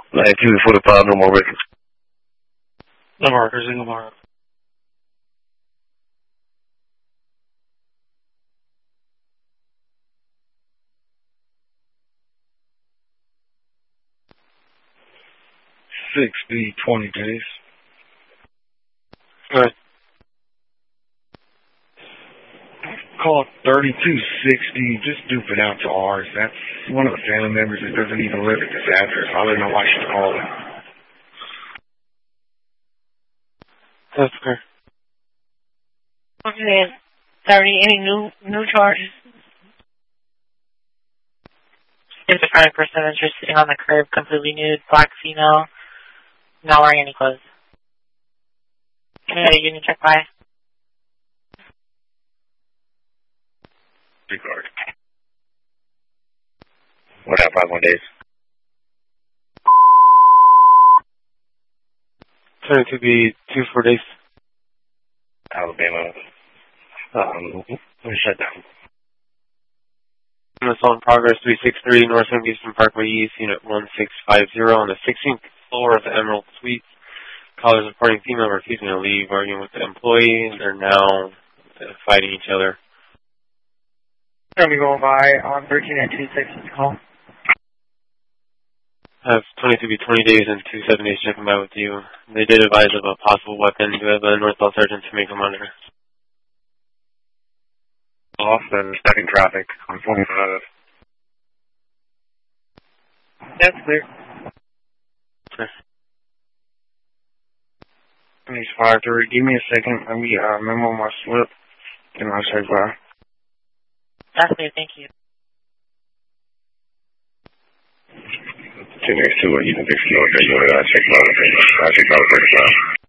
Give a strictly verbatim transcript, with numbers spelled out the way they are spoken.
ninety-two forty-five, no more records. No markers, single mark. six B twenty days. Good. Call thirty-two sixty, just dupe it out to ours. That's one of the family members that doesn't even live at this address. I don't know why she's calling. That's fair. Okay, thirty, any new new charges? Schizophrenic person is sitting on the curb, completely nude, black female, not wearing any clothes. Can I get a union check by? Regard. What happened? Five more days. Turn to be two four days. Alabama. Um, shut down. Assault in progress, three six three North San Houston Parkway East, Unit one six five zero on the sixteenth floor of the Emerald Suites. Callers reporting female refusing to leave, arguing with the employee. They're now fighting each other. Let me go by on thirteen at two six call. Have twenty-two be twenty days and two seven days checking by with you. They did advise of a possible weapon. You have a Northwest Sergeant to make a monitor. Off and stuck in traffic on twenty-five. That's clear. Okay. He's five three. Give me a second. Let me uh, memo my slip, and I'll say bye. That's clear, thank you. Two next to it, you can fix the order. You want to check my I check my